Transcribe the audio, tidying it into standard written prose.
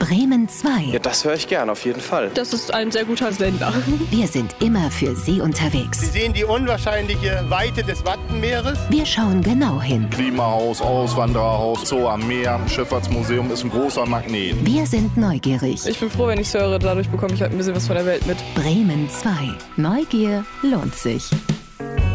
Bremen 2. Ja, das höre ich gern, auf jeden Fall. Das ist ein sehr guter Sender. Wir sind immer für Sie unterwegs. Sie sehen die unwahrscheinliche Weite des Wattenmeeres. Wir schauen genau hin. Klimahaus, Auswandererhaus, Zoo am Meer, Schifffahrtsmuseum ist ein großer Magnet. Wir sind neugierig. Ich bin froh, wenn ich es höre. Dadurch bekomme ich halt ein bisschen was von der Welt mit. Bremen 2. Neugier lohnt sich.